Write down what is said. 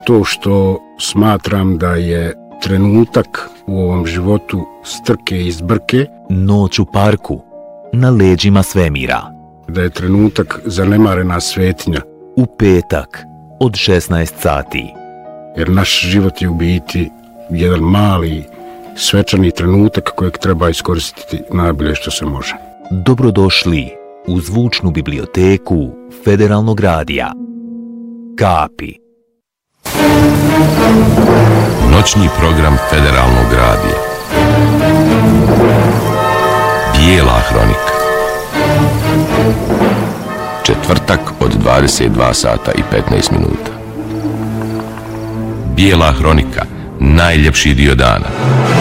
To što smatram da je trenutak u ovom životu strke i zbrke, Noć u parku, na leđima svemira. Da je trenutak zanemarena svetinja. U petak, od 16 sati. Jer naš život je u biti jedan mali, svečani trenutak kojeg treba iskoristiti najbolje što se može. Dobrodošli u zvučnu biblioteku Federalnog radija. Kapi. Noćni program Federalnog radija. Bijela hronika. Četvrtak od 22 sata i 15 minuta. Bijela hronika, najljepši dio dana.